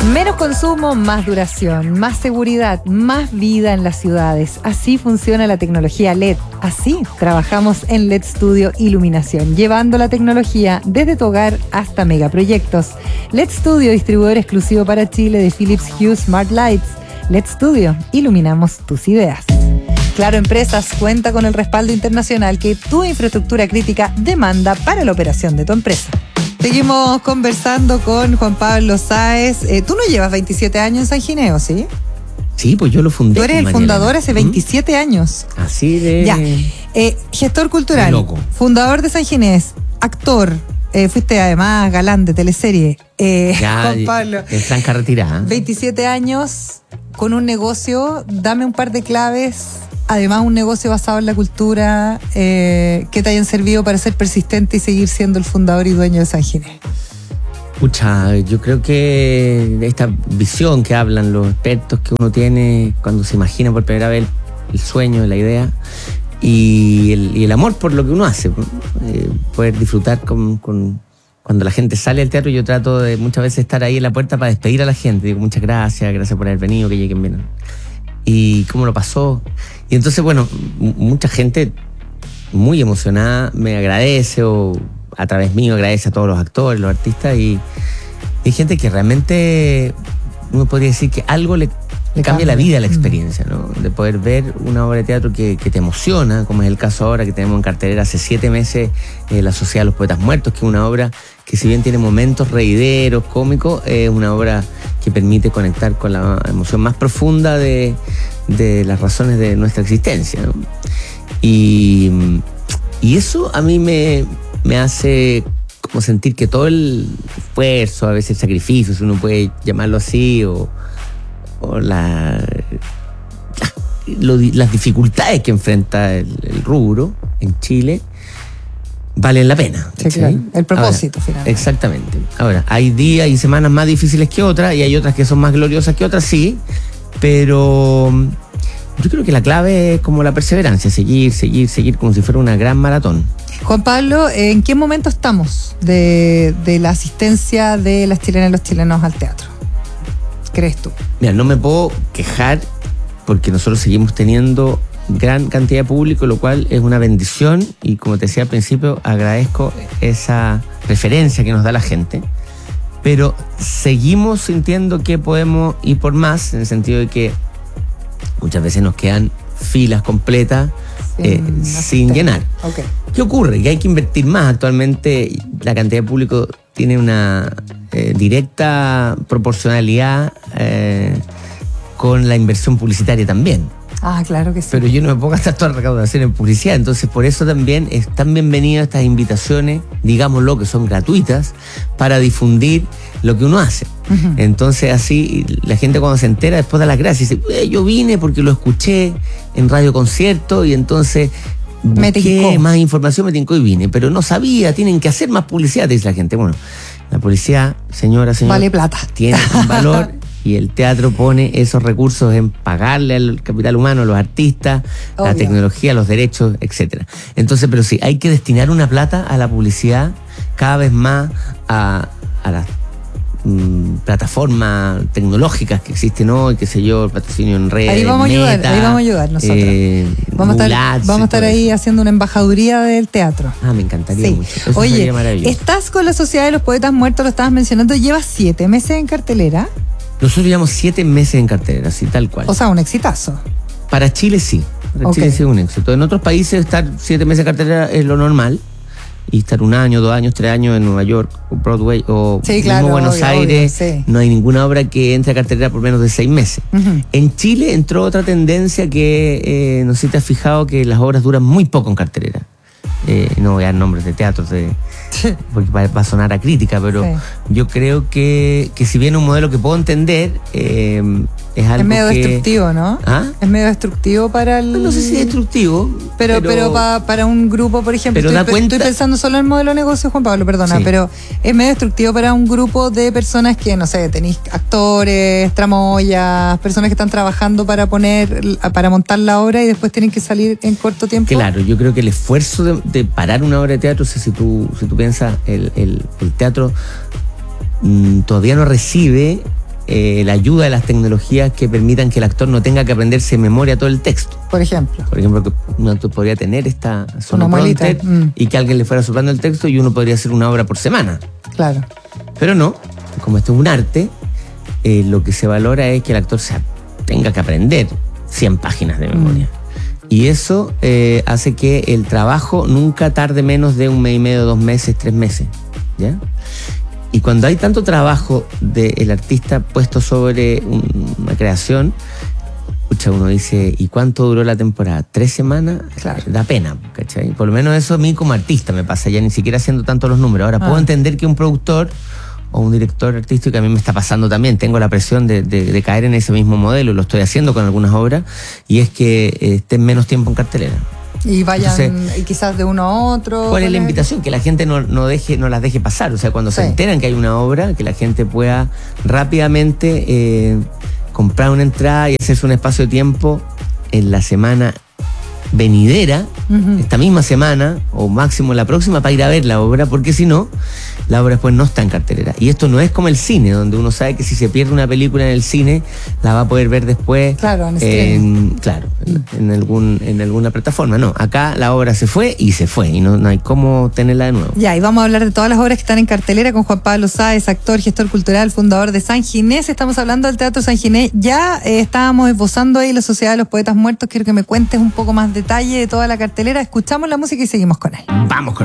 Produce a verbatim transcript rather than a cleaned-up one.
Menos consumo, más duración, más seguridad, más vida en las ciudades. Así funciona la tecnología L E D. Así trabajamos en L E D Studio Iluminación, llevando la tecnología desde tu hogar hasta megaproyectos. L E D Studio, distribuidor exclusivo para Chile de Philips Hue Smart Lights. L E D Studio, iluminamos tus ideas. Claro Empresas cuenta con el respaldo internacional que tu infraestructura crítica demanda para la operación de tu empresa. Seguimos conversando con Juan Pablo Sáez. Eh, tú no llevas veintisiete años en San Gineo, ¿sí? Sí, pues yo lo fundé. Tú eres el fundador hace veintisiete ¿Mm? años. Así de... Ya. Eh, gestor cultural, loco. Fundador de San Ginés, actor, eh, fuiste además galán de teleserie. Eh, ya, Juan Pablo. En franca retirada. veintisiete años con un negocio. Dame un par de claves. Además, un negocio basado en la cultura eh, que te hayan servido para ser persistente y seguir siendo el fundador y dueño de San Ginés. Pucha, yo creo que esta visión que hablan los expertos que uno tiene cuando se imagina por primera vez el sueño, la idea y el, y el amor por lo que uno hace, eh, poder disfrutar con, con cuando la gente sale al teatro. Yo trato de muchas veces estar ahí en la puerta para despedir a la gente. Digo, muchas gracias, gracias por haber venido, que lleguen bien. Y cómo lo pasó. Y entonces, bueno, mucha gente muy emocionada me agradece o a través mío agradece a todos los actores, los artistas y, y hay gente que realmente uno podría decir que algo le, le cambia la vida a la experiencia, ¿no? De poder ver una obra de teatro que, que te emociona, como es el caso ahora que tenemos en cartelera hace siete meses, eh, La Sociedad de los Poetas Muertos, que es una obra que si bien tiene momentos reideros, cómicos, es una obra que permite conectar con la emoción más profunda de, de las razones de nuestra existencia, ¿no? Y, y eso a mí me, me hace como sentir que todo el esfuerzo, a veces el sacrificio, si uno puede llamarlo así, o, o la, la, lo, las dificultades que enfrenta el, el rubro en Chile, valen la pena. Sí, ¿sí? Claro. El propósito, Ahora, finalmente. Exactamente. Ahora, hay días y semanas más difíciles que otras y hay otras que son más gloriosas que otras, sí, pero yo creo que la clave es como la perseverancia, seguir, seguir, seguir como si fuera una gran maratón. Juan Pablo, ¿en qué momento estamos de, de la asistencia de las chilenas y los chilenos al teatro? ¿Crees tú? Mira, no me puedo quejar porque nosotros seguimos teniendo gran cantidad de público, lo cual es una bendición y como te decía al principio, agradezco esa referencia que nos da la gente, pero seguimos sintiendo que podemos ir por más, en el sentido de que muchas veces nos quedan filas completas sin, eh, sin llenar. Okay. ¿Qué ocurre? Que hay que invertir más. Actualmente la cantidad de público tiene una eh, directa proporcionalidad eh, con la inversión publicitaria también. Ah, claro que sí. Pero yo no me puedo gastar toda la recaudación en publicidad, entonces por eso también están bienvenidas estas invitaciones, digámoslo, que son gratuitas, para difundir lo que uno hace. Uh-huh. Entonces así la gente cuando se entera después da las gracias, dice, eh, yo vine porque lo escuché en Radio Concierto y entonces busqué más información, me tincó y vine, pero no sabía, tienen que hacer más publicidad, dice la gente. Bueno, la publicidad, señora, señor, vale plata, tiene un valor. Y el teatro pone esos recursos en pagarle al capital humano, a los artistas, Obvio. la tecnología, los derechos, etcétera. Entonces, pero sí, hay que destinar una plata a la publicidad cada vez más a, a las mmm, plataformas tecnológicas que existen hoy, qué sé yo, el patrocinio en redes, ahí vamos Meta, a ayudar, ahí vamos a ayudar nosotros. Eh, vamos, a estar, vamos a estar ahí haciendo una embajaduría del teatro. Ah, me encantaría sí. mucho. Eso Oye, sería maravilloso. Estás con la Sociedad de los Poetas Muertos, lo estabas mencionando, llevas siete meses en cartelera. Nosotros llevamos siete meses en cartelera, así tal cual. O sea, un exitazo. Para Chile sí. Para okay. Chile sí es un éxito. En otros países estar siete meses en cartelera es lo normal. Y estar un año, dos años, tres años en Nueva York, o Broadway, o sí, claro, mismo Buenos obvio, Aires, obvio, sí. no hay ninguna obra que entre a cartelera por menos de seis meses. Uh-huh. En Chile entró otra tendencia que, eh, no sé si te has fijado, que las obras duran muy poco en cartelera. Eh, no voy a dar nombres de teatros de, porque va, va a sonar a crítica, pero sí. yo creo que, que si bien es un modelo que puedo entender, eh, es algo es medio que, destructivo, ¿no? ¿Ah? Es medio destructivo para el... No, no sé si es destructivo. Pero, pero, pero pa, para un grupo, por ejemplo, pero estoy, da cuenta... estoy pensando solo en el modelo de negocio, Juan Pablo, perdona, sí. pero es medio destructivo para un grupo de personas que, no sé, tenéis actores, tramoyas, personas que están trabajando para poner, para montar la obra y después tienen que salir en corto tiempo. Claro, yo creo que el esfuerzo de, de parar una obra de teatro, si, si tú, si tú piensas, el, el, el teatro mmm, todavía no recibe eh, la ayuda de las tecnologías que permitan que el actor no tenga que aprenderse de memoria todo el texto. Por ejemplo. Por ejemplo, que un actor podría tener esta sonoprompter mm. y que alguien le fuera soplando el texto y uno podría hacer una obra por semana. Claro. Pero no, como esto es un arte, eh, lo que se valora es que el actor se tenga que aprender cien páginas de memoria. Mm. Y eso eh, hace que el trabajo nunca tarde menos de un mes y medio, dos meses, tres meses. ¿Ya? Y cuando hay tanto trabajo del artista puesto sobre una creación, escucha, uno dice, ¿y cuánto duró la temporada? ¿Tres semanas? Claro. Da pena, ¿cachai? Por lo menos eso a mí como artista me pasa, ya ni siquiera haciendo tanto los números. Ahora, ah. puedo entender que un productor o un director artístico, que a mí me está pasando también, tengo la presión de, de, de caer en ese mismo modelo, lo estoy haciendo con algunas obras, y es que eh, estén menos tiempo en cartelera. Y vayan Entonces, y quizás de uno a otro. ¿Cuál es la invitación? Que la gente no, no, deje, no las deje pasar. O sea, cuando sí. se enteran que hay una obra, que la gente pueda rápidamente eh, comprar una entrada y hacerse un espacio de tiempo en la semana venidera, uh-huh. esta misma semana, o máximo la próxima, para ir a ver la obra, porque si no, la obra después no está en cartelera. Y esto no es como el cine, donde uno sabe que si se pierde una película en el cine, la va a poder ver después claro, en, en, claro, en, en, algún, en alguna plataforma. No, acá la obra se fue y se fue, y no, no hay cómo tenerla de nuevo. Ya, y vamos a hablar de todas las obras que están en cartelera con Juan Pablo Sáez, actor, gestor cultural, fundador de San Ginés. Estamos hablando del Teatro San Ginés. Ya eh, estábamos esbozando ahí la Sociedad de los Poetas Muertos. Quiero que me cuentes un poco más detalle de toda la cartelera. Escuchamos la música y seguimos con él. Vamos con